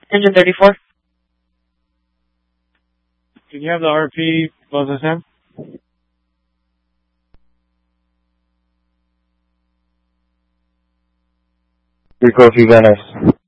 Engine 34. Can you have the RP close us in? Rico, if you Venice.